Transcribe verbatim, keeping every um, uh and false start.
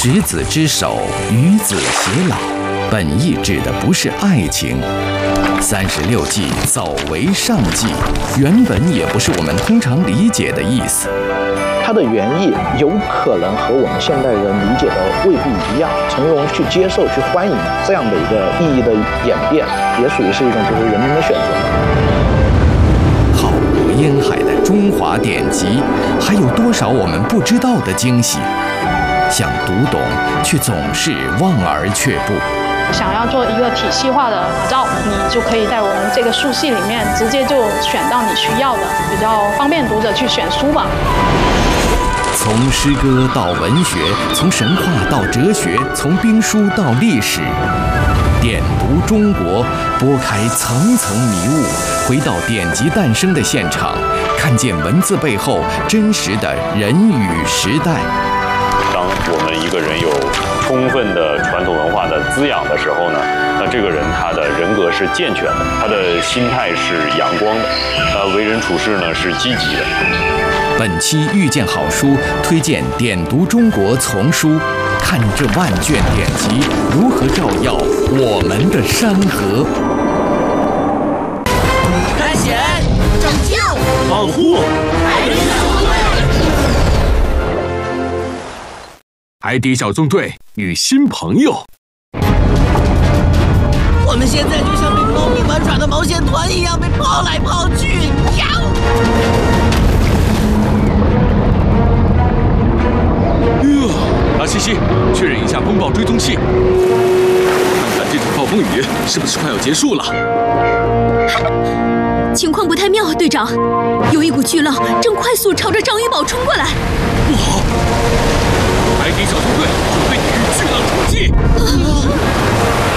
执子之手，与子偕老，本意指的不是爱情。三十六计，走为上计，原本也不是我们通常理解的意思。 它的原意有可能和我们现代人理解的未必一样，从容去接受、去欢迎这样的一个意义的演变，也属于是一种就是人民的选择。 浩如烟海的中华典籍，还有多少我们不知道的惊喜？想读懂，却总是望而却步。 想要做一个体系化的打造，你就可以在我们这个书系里面直接就选到你需要的，比较方便读者去选书吧。 从诗歌到文学，从神话到哲学，从兵书到历史，点读中国，拨开层层迷雾，回到典籍诞生的现场，看见文字背后真实的人与时代。 当我们一个人有充分的传统文化的滋养的时候呢，那这个人他的人格是健全的，他的心态是阳光的，呃，为人处事呢是积极的。 本期遇见好书推荐点读中国丛书，看这万卷典籍如何照耀我们的山河。 探险、拯救、 保护、 海底小纵队。 海底小纵队与新朋友。 我们现在就像被猫咪玩耍的毛线团一样，被抛来抛去。呀！ 阿西西，确认一下风暴追踪器，看看这场暴风雨是不是快要结束了。 情况不太妙，队长，有一股巨浪正快速朝着章鱼堡冲过来。 不好！